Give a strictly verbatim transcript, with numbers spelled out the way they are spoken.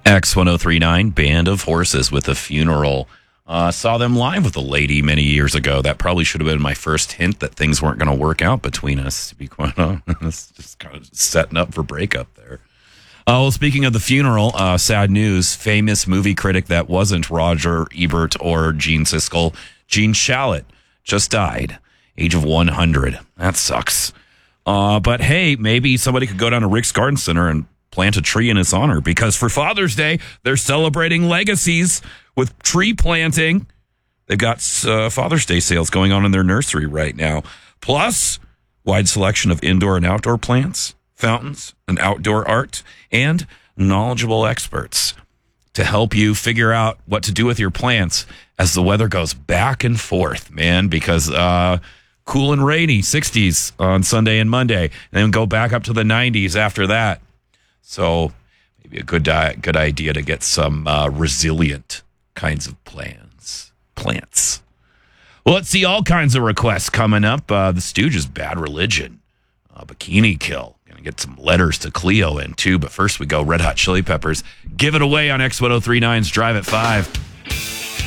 X ten thirty-nine, Band of Horses with a Funeral. Uh, saw them live with a lady many years ago. That probably should have been my first hint that things weren't going to work out between us, to be quite honest. Just kind of setting up for breakup there. Uh, well, speaking of the funeral, uh, sad news. Famous movie critic that wasn't Roger Ebert or Gene Siskel, Gene Shalit, just died. Age of one hundred. That sucks. Uh, but hey, maybe somebody could go down to Rick's Garden Center and plant a tree in his honor, because for Father's Day, they're celebrating legacies with tree planting. They've got uh, Father's Day sales going on in their nursery right now. Plus, wide selection of indoor and outdoor plants, fountains, and outdoor art, and knowledgeable experts to help you figure out what to do with your plants as the weather goes back and forth, man, because uh, cool and rainy, sixties on Sunday and Monday, and then go back up to the nineties after that. So maybe a good uh, good idea to get some uh, resilient kinds of plants. Plants. Well, let's see all kinds of requests coming up. Uh, the Stooges' Bad Religion. Uh, Bikini Kill. Going to get some letters to Cleo in, too. But first we go Red Hot Chili Peppers. Give it away on X ten thirty-nine's Drive at five.